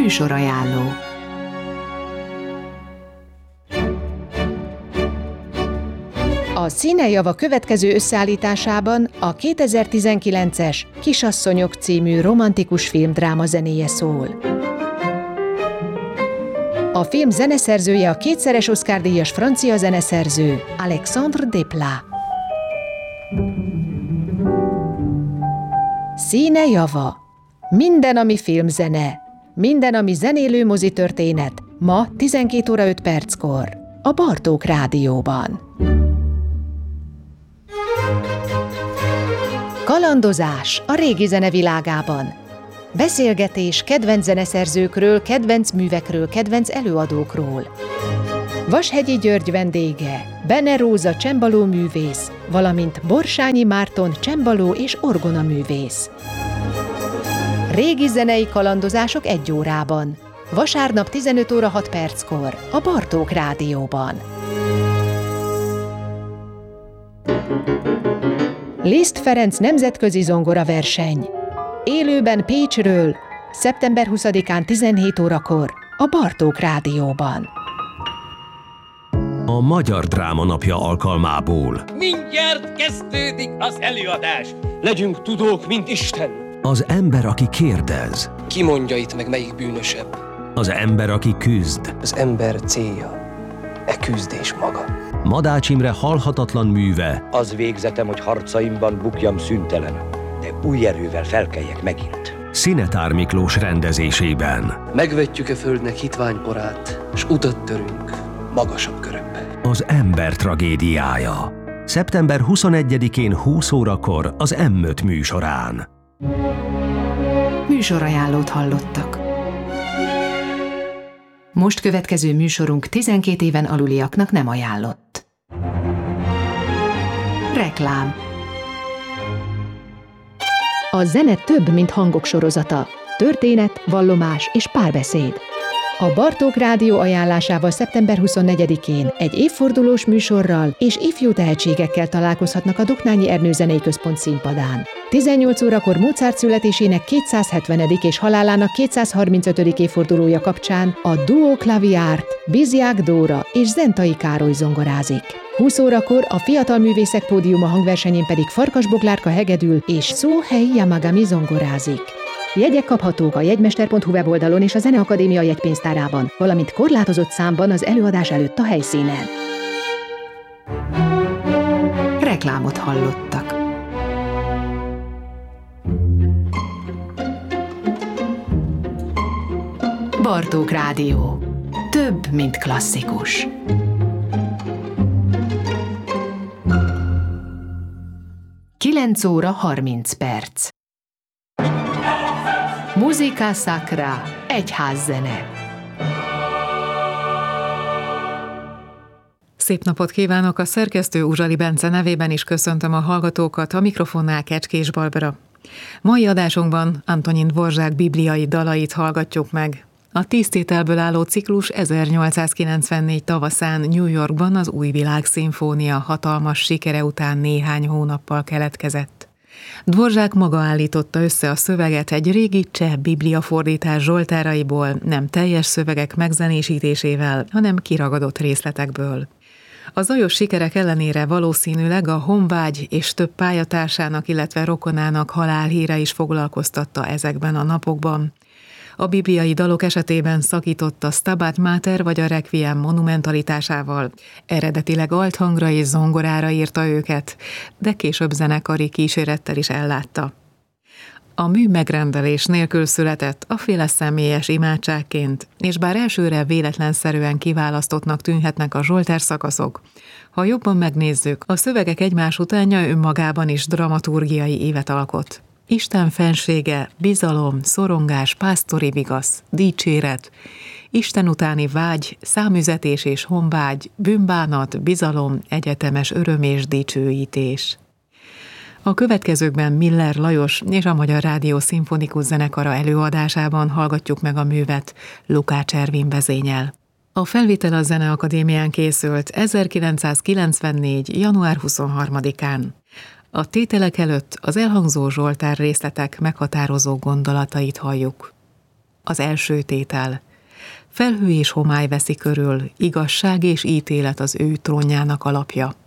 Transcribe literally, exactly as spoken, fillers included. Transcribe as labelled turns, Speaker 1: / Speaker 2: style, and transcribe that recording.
Speaker 1: Műsorajánló. A Színejava következő összeállításában a kétezer-tizenkilences Kisasszonyok című romantikus filmdráma zenéje szól. A film zeneszerzője a kétszeres Oscar-díjas francia zeneszerző Alexandre Desplat. Színejava. Minden, ami filmzene. Minden, ami zenélő mozitörténet. Ma tizenkét óra öt perckor. A Bartók Rádióban. Kalandozás a régi zene világában. Beszélgetés kedvenc zeneszerzőkről, kedvenc művekről, kedvenc előadókról. Vashegyi György vendége, Bene Róza csembaló művész, valamint Borsányi Márton csembaló és orgona művész. Régi zenei kalandozások egy órában. Vasárnap tizenöt óra hat perckor a Bartók Rádióban. Liszt Ferenc nemzetközi zongoraverseny. Élőben Pécsről, szeptember huszadikán tizenhét órakor a Bartók Rádióban.
Speaker 2: A Magyar Dráma Napja alkalmából.
Speaker 3: Mindjárt kezdődik az előadás. Legyünk tudók, mint Isten.
Speaker 2: Az ember, aki kérdez.
Speaker 4: Ki mondja itt meg, melyik bűnösebb?
Speaker 2: Az ember, aki küzd.
Speaker 4: Az ember célja, e küzdés maga.
Speaker 2: Madács Imre halhatatlan műve.
Speaker 5: Az végzetem, hogy harcaimban bukjam szüntelen, de új erővel felkeljek megint.
Speaker 2: Szinetár Miklós rendezésében.
Speaker 4: Megvetjük-e földnek hitványporát, s utat törünk magasabb körökbe.
Speaker 2: Az ember tragédiája. szeptember huszonegyedikén húsz órakor az em öt műsorán.
Speaker 1: Műsorajánlót hallottak. Most következő műsorunk tizenkét éven aluliaknak nem ajánlott. Reklám. A zene több, mint hangok sorozata. Történet, vallomás és párbeszéd. A Bartók Rádió ajánlásával szeptember huszonnegyedikén egy évfordulós műsorral és ifjú tehetségekkel találkozhatnak a Doknányi Ernő Zenei Központ színpadán. tizennyolc órakor Mozart születésének kétszázhetvenedik és halálának kétszázharmincötödik évfordulója kapcsán a Duo Klaviárt, Biziák Dóra és Zentai Károly zongorázik. húsz órakor a Fiatal Művészek Pódiuma hangversenyén pedig Farkas Boglárka hegedül és Szóhei Yamagami zongorázik. Jegyek kaphatók a jegymester pont hu weboldalon és a Zeneakadémia jegypénztárában, valamint korlátozott számban az előadás előtt a helyszínen. Reklámot hallottak. Bartók Rádió. Több, mint klasszikus. kilenc óra harminc perc. Musica Sacra, egyházzene.
Speaker 6: Szép napot kívánok! A szerkesztő Uzsali Bence nevében is köszöntöm a hallgatókat, a mikrofonnál Kecskés Barbara. Mai adásunkban Antonin Dvorzsák bibliai dalait hallgatjuk meg. A tíz tételből álló ciklus ezernyolcszázkilencvennégy tavaszán New Yorkban az Új Világ Szimfónia hatalmas sikere után néhány hónappal keletkezett. Dvorzsák maga állította össze a szöveget egy régi cseh bibliafordítás zsoltáraiból, nem teljes szövegek megzenésítésével, hanem kiragadott részletekből. A zajos sikerek ellenére valószínűleg a honvágy és több pályatársának, illetve rokonának halálhíre is foglalkoztatta ezekben a napokban. A bibliai dalok esetében szakított a Stabat Mater vagy a Requiem monumentalitásával, eredetileg althangra és zongorára írta őket, de később zenekari kísérettel is ellátta. A mű megrendelés nélkül született aféle személyes imádságként, és bár elsőre véletlenszerűen kiválasztottnak tűnhetnek a zsoltár szakaszok, ha jobban megnézzük, a szövegek egymás utánja önmagában is dramaturgiai évet alkot. Isten fensége, bizalom, szorongás, pásztori vigasz, dicséret, Isten utáni vágy, számüzetés és honvágy, bűnbánat, bizalom, egyetemes öröm és dicsőítés. A következőkben Miller Lajos és a Magyar Rádió Szimfonikus Zenekara előadásában hallgatjuk meg a művet Lukács Ervin vezényel. A felvétel a Zeneakadémián készült ezerkilencszázkilencvennégy. január huszonharmadikán. A tételek előtt az elhangzó zsoltár részletek meghatározó gondolatait halljuk. Az első tétel. Felhő és homály veszi körül, igazság és ítélet az ő trónjának alapja.